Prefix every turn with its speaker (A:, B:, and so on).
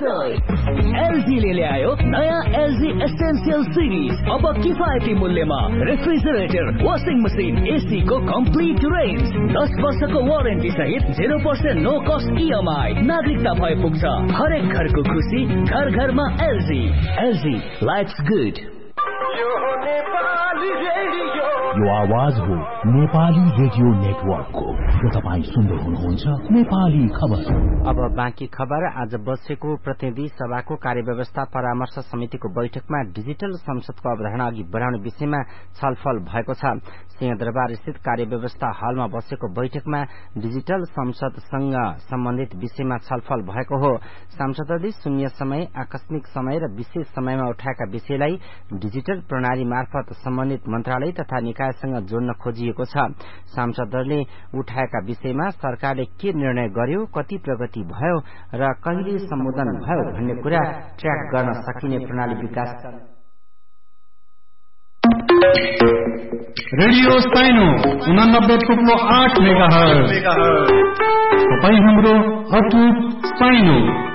A: LG ले ल्यायो नयाँ एलजी एसेन्शियल सिरिज। अब किफायती मूल्यमा रेफ्रिजरेटर, वाशिङ मसिन, एसी को कम्प्लिट रेन्ज, 10 वर्षको वारेन्टी सहित 0% नो कस्ट EMI। नागरिकता भए पुग्छ। हरेक घरको खुसी, घर घरमा एलजी। LG lives good.
B: यो आवाज हो नेपाली रेडियो नेटवर्कको। जो तपाईँ सुन्दै हुनुहुन्छ नेपाली खबर।
C: अब बाँकी खबर। आज बसेको प्रतिनिधि सभाको कार्यव्यवस्था परामर्श समितिको बैठकमा डिजिटल संसदको अवधारणा अघि बढाउने विषयमा छलफल भएको छ। सिंहदरबार स्थित कार्यव्यवस्था हलमा बसेको बैठकमा डिजिटल संसदसँग सम्बन्धित विषयमा छलफल भएको हो। सांसदले शून्य समय, आकस्मिक समय र विशेष समयमा उठाएका विषयलाई डिजिटल प्रणाली मार्फत सम्बन्धित मन्त्रालय तथा निकायसँग जोड्न खोजिएको छ। सांसदहरूले उठाएका विषयमा सरकारले के निर्णय गर्यो, कति प्रगति भयो र कहिले सम्बोधन भयो भन्ने कुरा ट्र्याक गर्न सकिने प्रणाली विकास।
D: रेडियो साइनो 89.8 मेगाहर्ज। तपाईँ हाम्रो अटुट साइनो